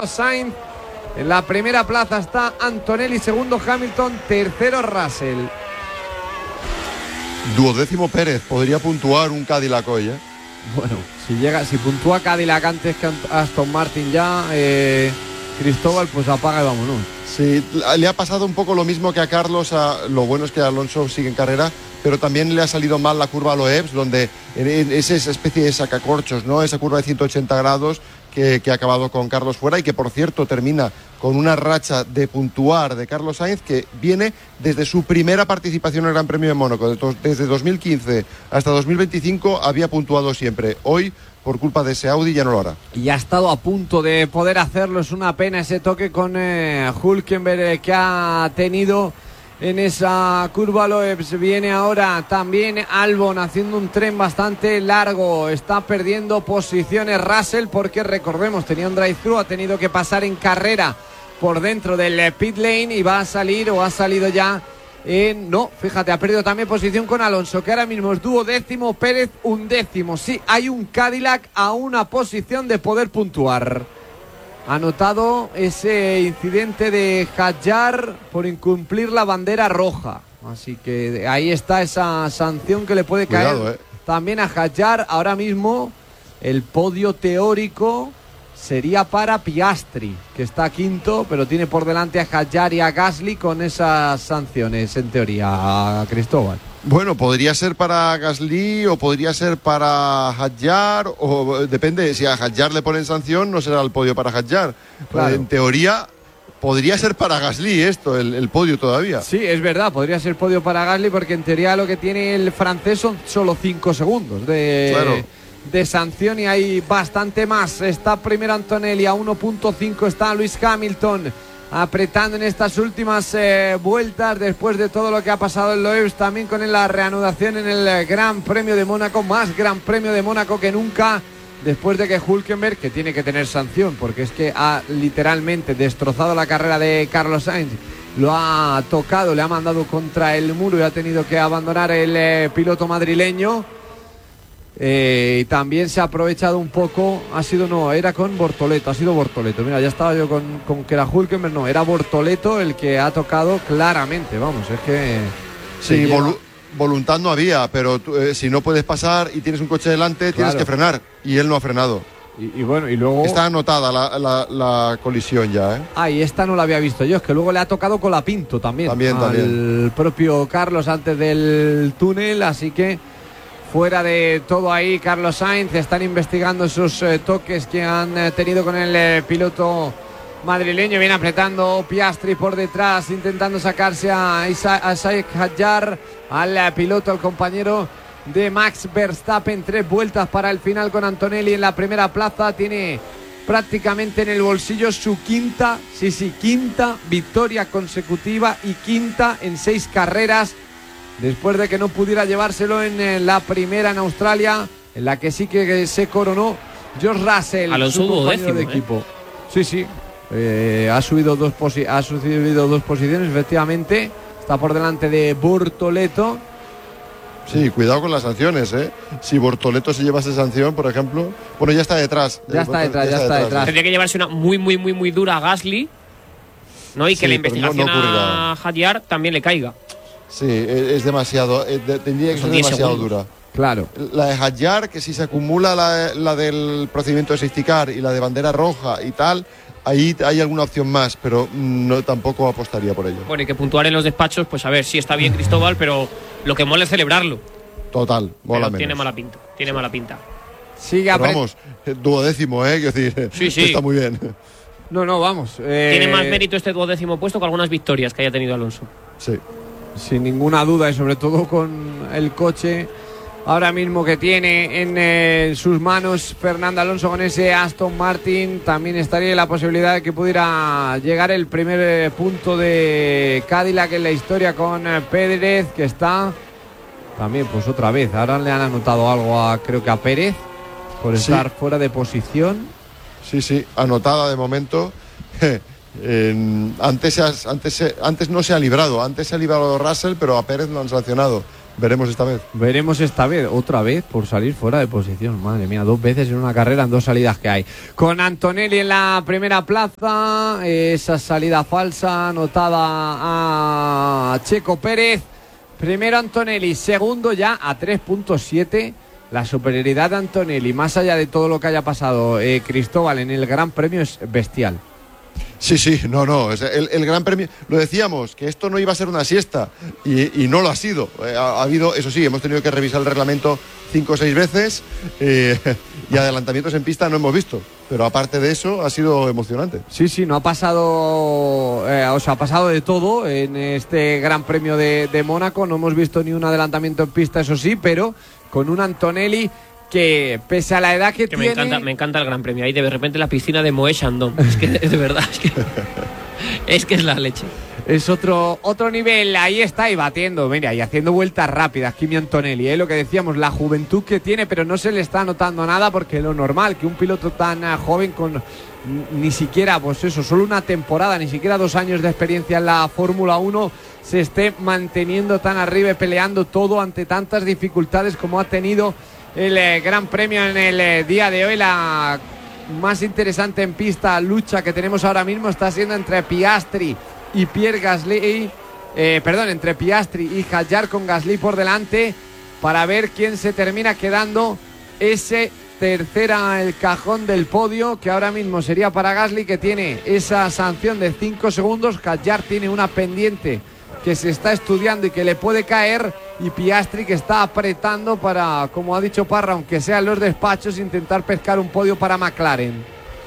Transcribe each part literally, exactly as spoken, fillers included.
Carlos Sainz. En la primera plaza está Antonelli, segundo Hamilton, tercero Russell. Duodécimo Pérez, podría puntuar un Cadillac hoy, ¿eh? Bueno, si llega, si puntúa Cadillac antes que Aston Martin ya, eh, Cristóbal, pues apaga y vámonos. Sí, le ha pasado un poco lo mismo que a Carlos. A, lo bueno es que Alonso sigue en carrera, pero también le ha salido mal la curva a Loebs, donde es esa especie de sacacorchos, ¿no? Esa curva de ciento ochenta grados que, que ha acabado con Carlos fuera y que, por cierto, termina con una racha de puntuar de Carlos Sainz que viene desde su primera participación en el Gran Premio de Mónaco. Desde dos mil quince hasta dos mil veinticinco había puntuado siempre. Hoy, por culpa de ese Audi, ya no lo hará. Y ha estado a punto de poder hacerlo. Es una pena ese toque con eh, Hülkenberg eh, que ha tenido en esa curva. Loebs viene ahora también Albon haciendo un tren bastante largo. Está perdiendo posiciones Russell porque, recordemos, tenía un drive-thru, ha tenido que pasar en carrera por dentro del pit lane y va a salir o ha salido ya en... No, fíjate, ha perdido también posición con Alonso, que ahora mismo es duodécimo, Pérez undécimo. Sí, hay un Cadillac a una posición de poder puntuar. Ha notado ese incidente de Hadjar por incumplir la bandera roja. Así que ahí está esa sanción que le puede Cuidado, caer eh. también a Hadjar. Ahora mismo el podio teórico sería para Piastri, que está quinto, pero tiene por delante a Hadjar y a Gasly con esas sanciones, en teoría, a Cristóbal. Bueno, podría ser para Gasly o podría ser para Hadjar, o depende, si a Hadjar le ponen sanción no será el podio para Hadjar. Claro. En teoría podría ser para Gasly esto, el, el podio todavía. Sí, es verdad, podría ser podio para Gasly porque en teoría lo que tiene el francés son solo cinco segundos de, claro. de sanción y hay bastante más. Está primero Antonelli, a uno punto cinco está Lewis Hamilton apretando en estas últimas eh, vueltas después de todo lo que ha pasado en Loebs, también con la reanudación en el Gran Premio de Mónaco, más Gran Premio de Mónaco que nunca, después de que Hülkenberg, que tiene que tener sanción porque es que ha literalmente destrozado la carrera de Carlos Sainz, lo ha tocado, le ha mandado contra el muro y ha tenido que abandonar el eh, piloto madrileño. Eh, y también se ha aprovechado un poco, ha sido no, era con Bortoleto, ha sido Bortoleto, mira, ya estaba yo con, con que era Hülkenberg, no, era Bortoleto el que ha tocado claramente, vamos, es que... Sí, volu voluntad no había, pero tú, eh, si no puedes pasar y tienes un coche delante, claro, tienes que frenar, y él no ha frenado. Y, y bueno, y luego... Está anotada la, la, la colisión ya, ¿eh? Ah, y esta no la había visto yo, es que luego le ha tocado Colapinto también, también, al también. propio Carlos antes del túnel, así que... Fuera de todo ahí, Carlos Sainz, están investigando esos eh, toques que han eh, tenido con el eh, piloto madrileño. Viene apretando Piastri por detrás, intentando sacarse a Isack Hadjar, al eh, piloto, al compañero de Max Verstappen. Tres vueltas para el final con Antonelli en la primera plaza. Tiene prácticamente en el bolsillo su quinta, sí, sí, quinta victoria consecutiva y quinta en seis carreras. Después de que no pudiera llevárselo en, en la primera en Australia, en la que sí que se coronó George Russell, Alonso su compañero décimo, de ¿eh? equipo. Sí, sí, eh, ha subido dos posi ha subido dos posiciones, efectivamente. Está por delante de Bortoleto. Sí, cuidado con las sanciones, ¿eh? Si Bortoleto se llevase sanción, por ejemplo... Bueno, ya está detrás. Ya está detrás, ya está detrás. Tendría que llevarse una muy, muy, muy, muy dura a Gasly, ¿no? Y que Sí, la pero no- investigación no a Hadjar también le caiga. Sí, es, es demasiado, eh, de- tendría que Son ser diez demasiado segundos. dura. Claro. La de Hadjar, que si se acumula la, la del procedimiento de safety car y la de bandera roja y tal, ahí hay alguna opción más, pero no, tampoco apostaría por ello. Bueno, y que puntuar en los despachos, pues a ver, sí está bien Cristóbal, pero lo que mola es celebrarlo. Total, mola Pero menos. tiene mala pinta, tiene mala pinta. Sigue Pero apret- vamos, eh, duodécimo, ¿eh? Quiero decir, Sí, sí. está muy bien. No, no, vamos. eh, Tiene más mérito este duodécimo puesto que algunas victorias que haya tenido Alonso. Sí. Sin ninguna duda y sobre todo con el coche ahora mismo que tiene en eh, sus manos Fernando Alonso con ese Aston Martin. También estaría la posibilidad de que pudiera llegar el primer eh, punto de Cadillac en la historia con eh, Pérez, que está también pues otra vez, ahora le han anotado algo a, creo que a Pérez por Sí. estar fuera de posición. Sí, sí, anotada de momento. Eh, antes, se ha- antes, se- antes no se ha librado, antes se ha librado Russell, pero a Pérez lo han sancionado. Veremos esta vez. Veremos esta vez, otra vez, por salir fuera de posición. Madre mía, dos veces en una carrera, en dos salidas que hay. Con Antonelli en la primera plaza, esa salida falsa anotada a Checo Pérez. Primero Antonelli, segundo ya a tres punto siete. La superioridad de Antonelli, más allá de todo lo que haya pasado, eh, Cristóbal, en el Gran Premio es bestial. Sí, sí, no, no, el, el Gran Premio, lo decíamos, que esto no iba a ser una siesta y, y no lo ha sido. Eh, ha, ha habido, eso sí, hemos tenido que revisar el reglamento cinco o seis veces eh, y adelantamientos en pista no hemos visto, pero aparte de eso ha sido emocionante. Sí, sí, no ha pasado, eh, o sea, ha pasado de todo en este Gran Premio de, de Mónaco, no hemos visto ni un adelantamiento en pista, eso sí, pero con un Antonelli que pese a la edad que, que tiene... Me encanta, me encanta el Gran Premio. Ahí de repente la piscina de Moët Chandon. Es que, de verdad, es que, es que es la leche. Es otro, otro nivel, ahí está, y batiendo, mira, y haciendo vueltas rápidas, Kimi Antonelli, ¿eh? Lo que decíamos, la juventud que tiene, pero no se le está notando nada, porque lo normal, que un piloto tan uh, joven con ni siquiera, pues eso, solo una temporada, ni siquiera dos años de experiencia en la Fórmula uno, se esté manteniendo tan arriba y peleando todo ante tantas dificultades como ha tenido el eh, Gran Premio en el eh, día de hoy. La más interesante en pista lucha que tenemos ahora mismo está siendo entre Piastri y Pierre Gasly, eh, perdón, entre Piastri y Hadjar, con Gasly por delante, para ver quién se termina quedando ese tercera el cajón del podio, que ahora mismo sería para Gasly, que tiene esa sanción de cinco segundos. Hadjar tiene una pendiente que se está estudiando y que le puede caer, y Piastri que está apretando para, como ha dicho Parra, aunque sea en los despachos, intentar pescar un podio para McLaren.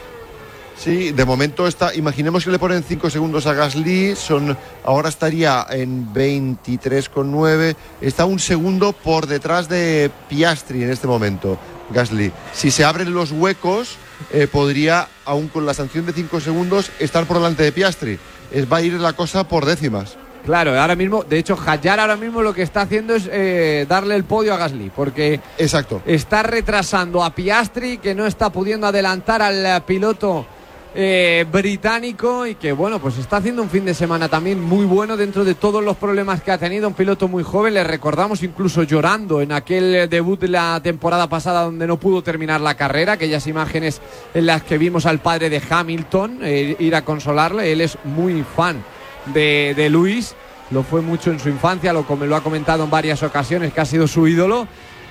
Sí, de momento está, imaginemos que le ponen cinco segundos a Gasly, son, ahora estaría en veintitrés coma nueve, está un segundo por detrás de Piastri en este momento, Gasly. Si se abren los huecos, eh, podría, aún con la sanción de cinco segundos, estar por delante de Piastri. Es, va a ir la cosa por décimas. Claro, ahora mismo, de hecho, Hadjar ahora mismo lo que está haciendo es eh, darle el podio a Gasly, porque exacto, está retrasando a Piastri, que no está pudiendo adelantar al piloto eh, británico, y que, bueno, pues está haciendo un fin de semana también muy bueno dentro de todos los problemas que ha tenido. Un piloto muy joven, le recordamos incluso llorando en aquel debut de la temporada pasada donde no pudo terminar la carrera, aquellas imágenes en las que vimos al padre de Hamilton eh, ir a consolarle. Él es muy fan de, de Luis, lo fue mucho en su infancia, lo, lo ha comentado en varias ocasiones, que ha sido su ídolo,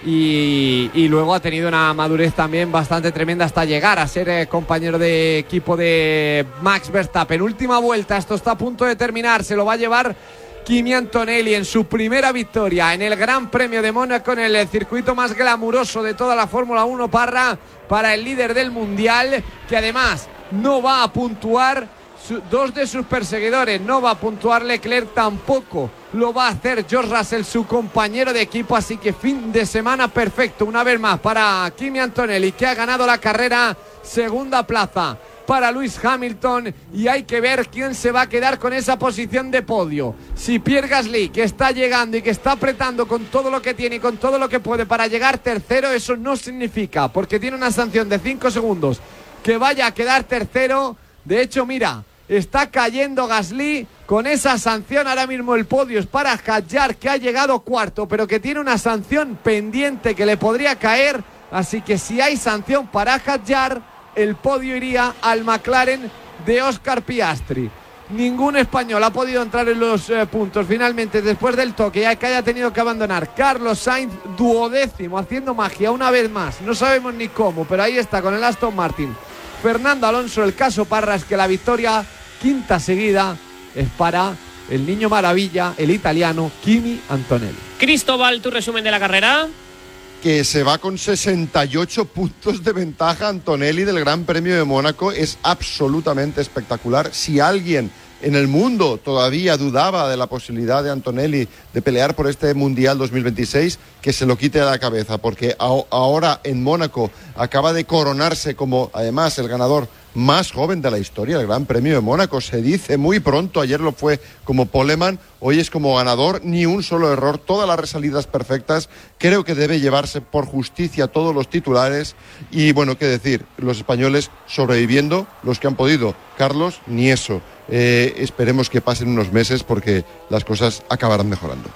y, y luego ha tenido una madurez también bastante tremenda hasta llegar a ser eh, compañero de equipo de Max Verstappen. Última vuelta, esto está a punto de terminar, se lo va a llevar Kimi Antonelli en su primera victoria en el Gran Premio de Mónaco, en el circuito más glamuroso de toda la Fórmula uno, Parra, para el líder del Mundial, que además no va a puntuar. Dos de sus perseguidores no va a puntuar, Leclerc tampoco lo va a hacer George Russell, su compañero de equipo, así que fin de semana perfecto una vez más para Kimi Antonelli, que ha ganado la carrera. Segunda plaza para Lewis Hamilton, y hay que ver quién se va a quedar con esa posición de podio. Si Pierre Gasly, que está llegando y que está apretando con todo lo que tiene y con todo lo que puede para llegar tercero, eso no significa, porque tiene una sanción de cinco segundos, que vaya a quedar tercero. De hecho, mira, está cayendo Gasly con esa sanción. Ahora mismo el podio es para Hadjar, que ha llegado cuarto, pero que tiene una sanción pendiente que le podría caer. Así que si hay sanción para Hadjar, el podio iría al McLaren de Oscar Piastri. Ningún español ha podido entrar en los eh, puntos finalmente después del toque, ya que haya tenido que abandonar. Carlos Sainz, duodécimo, haciendo magia una vez más. No sabemos ni cómo, pero ahí está con el Aston Martin. Fernando Alonso. El caso, Parra, es que la victoria, quinta seguida, es para el niño maravilla, el italiano Kimi Antonelli. Cristóbal, tu resumen de la carrera. Que se va con sesenta y ocho puntos de ventaja Antonelli del Gran Premio de Mónaco. Es absolutamente espectacular. Si alguien en el mundo todavía dudaba de la posibilidad de Antonelli de pelear por este Mundial dos mil veintiséis, que se lo quite de la cabeza, porque a- ahora en Mónaco acaba de coronarse como, además, el ganador más joven de la historia del Gran Premio de Mónaco. Se dice muy pronto, ayer lo fue como poleman, hoy es como ganador, ni un solo error, todas las resalidas perfectas. Creo que debe llevarse por justicia todos los titulares, y bueno, qué decir, los españoles sobreviviendo, los que han podido. Carlos, ni eso. Eh, esperemos que pasen unos meses, porque las cosas acabarán mejorando.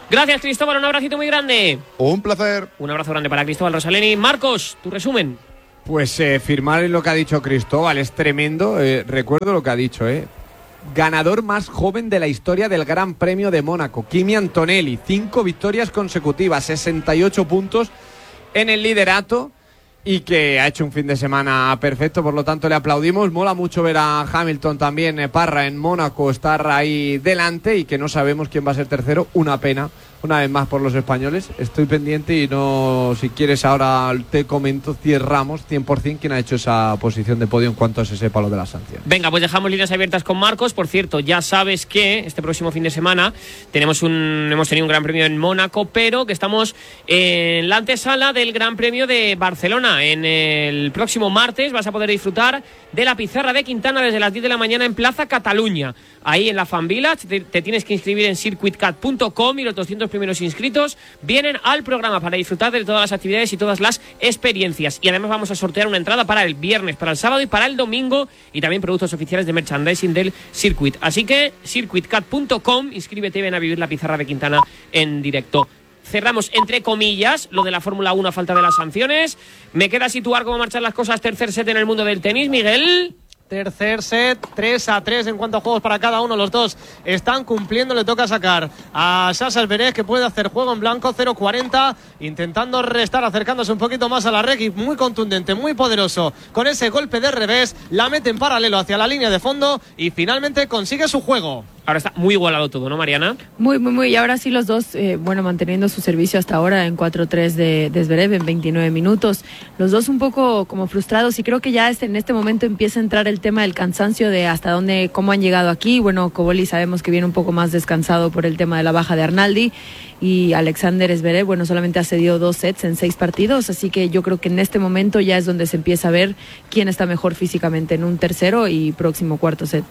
Gracias, Cristóbal, un abracito muy grande. Un placer. Un abrazo grande para Cristóbal Rosaleni. Marcos, tu resumen. Pues eh, firmar lo que ha dicho Cristóbal es tremendo. Eh, recuerdo lo que ha dicho, ¿eh? Ganador más joven de la historia del Gran Premio de Mónaco, Kimi Antonelli, cinco victorias consecutivas, sesenta y ocho puntos en el liderato y que ha hecho un fin de semana perfecto, por lo tanto le aplaudimos. Mola mucho ver a Hamilton también, eh, Parra, en Mónaco, estar ahí delante y que no sabemos quién va a ser tercero. Una pena, una vez más por los españoles. Estoy pendiente y no, si quieres ahora te comento, cerramos cien por ciento quién ha hecho esa posición de podio en cuanto se sepa lo de la sanción. Venga, pues dejamos líneas abiertas con Marcos. Por cierto, ya sabes que este próximo fin de semana tenemos un, hemos tenido un Gran Premio en Mónaco, pero que estamos en la antesala del Gran Premio de Barcelona. En el próximo martes vas a poder disfrutar de la pizarra de Quintana desde las diez de la mañana en Plaza Cataluña. Ahí en la Fan Village te, te tienes que inscribir en circuit cat punto com y los doscientos primeros inscritos vienen al programa para disfrutar de todas las actividades y todas las experiencias. Y además vamos a sortear una entrada para el viernes, para el sábado y para el domingo, y también productos oficiales de merchandising del circuit. Así que circuit cat punto com, inscríbete y ven a vivir la pizarra de Quintana en directo. Cerramos, entre comillas, lo de la Fórmula uno a falta de las sanciones. Me queda situar cómo marchan las cosas. Tercer set en el mundo del tenis, Miguel. Tercer set, tres a tres en cuanto a juegos para cada uno. Los dos están cumpliendo. Le toca sacar a Sasha Zverev, que puede hacer juego en blanco, cero cuarenta, intentando restar, acercándose un poquito más a la red. Y muy contundente, muy poderoso, con ese golpe de revés. La mete en paralelo hacia la línea de fondo y finalmente consigue su juego. Ahora está muy igualado todo, ¿no, Mariana? Muy, muy, muy. Y ahora sí los dos, eh, bueno, manteniendo su servicio hasta ahora en cuatro tres de, de Zverev en veintinueve minutos. Los dos un poco como frustrados, y creo que ya este, en este momento empieza a entrar el tema del cansancio, de hasta dónde, cómo han llegado aquí. Bueno, Cobolli sabemos que viene un poco más descansado por el tema de la baja de Arnaldi, y Alexander Zverev, bueno, solamente ha cedido dos sets en seis partidos, así que yo creo que en este momento ya es donde se empieza a ver quién está mejor físicamente en un tercero y próximo cuarto set.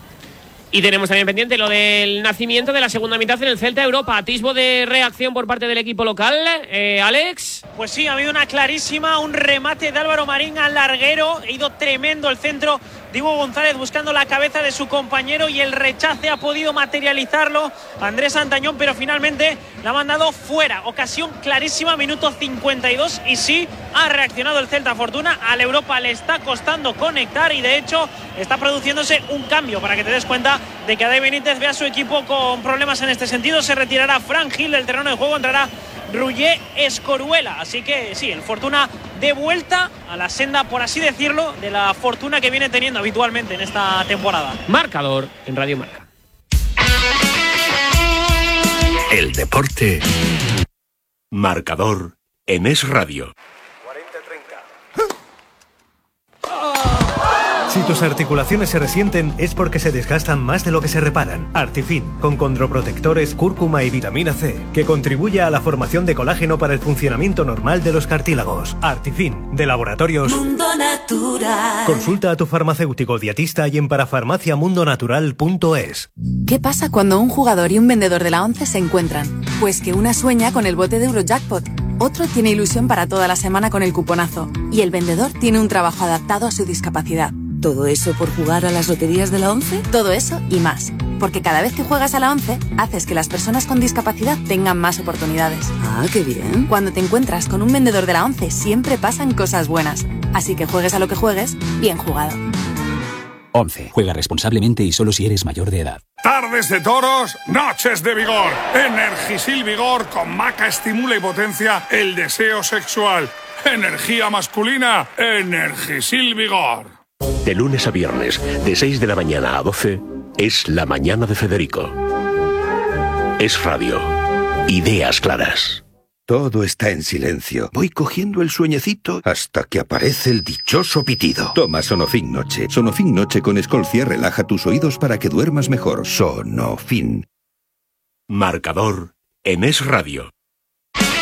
Y tenemos también pendiente lo del nacimiento de la segunda mitad en el Celta Europa. Atisbo de reacción por parte del equipo local. Eh, Alex. Pues sí, ha habido una clarísima, un remate de Álvaro Marín al larguero. Ha ido tremendo el centro. Diego González buscando la cabeza de su compañero y el rechace ha podido materializarlo Andrés Antañón, pero finalmente la ha mandado fuera. Ocasión clarísima, minuto cincuenta y dos, y sí ha reaccionado el Celta. Fortuna, al Europa le está costando conectar y de hecho está produciéndose un cambio para que te des cuenta de que Adey Benítez ve a su equipo con problemas en este sentido. Se retirará Fran Gil del terreno de juego, entrará Ruller Escoruela. Así que sí, el Fortuna de vuelta a la senda, por así decirlo, de la fortuna que viene teniendo habitualmente en esta temporada. Marcador en Radio Marca. El deporte. Marcador en Es Radio. Si tus articulaciones se resienten es porque se desgastan más de lo que se reparan. Artifin, con condroprotectores, cúrcuma y vitamina C, que contribuye a la formación de colágeno para el funcionamiento normal de los cartílagos. Artifin, de Laboratorios Mundo Natural. Consulta a tu farmacéutico dietista y en parafarmacia mundo natural punto es. ¿Qué pasa cuando un jugador y un vendedor de la ONCE se encuentran? Pues que una sueña con el bote de Eurojackpot, otro tiene ilusión para toda la semana con el cuponazo y el vendedor tiene un trabajo adaptado a su discapacidad. ¿Todo eso por jugar a las loterías de la ONCE? Todo eso y más. Porque cada vez que juegas a la ONCE, haces que las personas con discapacidad tengan más oportunidades. Ah, qué bien. Cuando te encuentras con un vendedor de la ONCE, siempre pasan cosas buenas. Así que juegues a lo que juegues, bien jugado. ONCE. Juega responsablemente y solo si eres mayor de edad. Tardes de toros, noches de vigor. Energisil Vigor con maca estimula y potencia el deseo sexual. Energía masculina, Energisil Vigor. De lunes a viernes, de seis de la mañana a doce, es La Mañana de Federico. Es Radio. Ideas claras. Todo está en silencio. Voy cogiendo el sueñecito hasta que aparece el dichoso pitido. Toma Sonofin Noche. Sonofin Noche con Escolcia relaja tus oídos para que duermas mejor. Sonofin. Marcador en Es Radio.